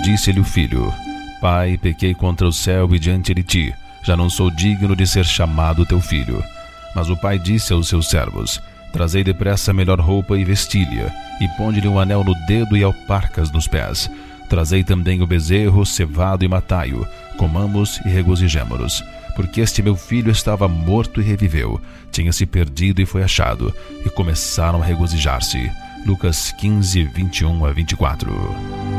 disse-lhe o filho: Pai, pequei contra o céu e diante de ti, já não sou digno de ser chamado teu filho. Mas o pai disse aos seus servos: Trazei depressa a melhor roupa e vestilha, e ponde-lhe um anel no dedo e alparcas nos pés. Trazei também o bezerro cevado e matai-o, comamos e regozijemo-nos. Porque este meu filho estava morto e reviveu, tinha se perdido e foi achado, e começaram a regozijar-se. Lucas 15, 21 a 24.